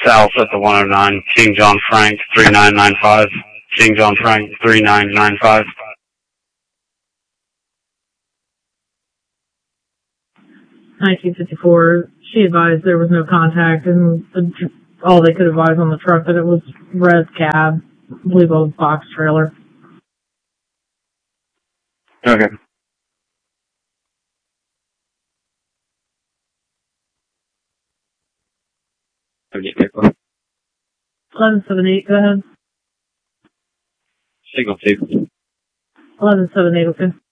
south at the 109, King John Frank 3995. King John Frank 3995. 1954, she advised there was no contact, and all they could advise on the truck that it was red cab, I believe it was box trailer. Okay. Okay, 1178, go ahead. Signal 2. 1178, okay.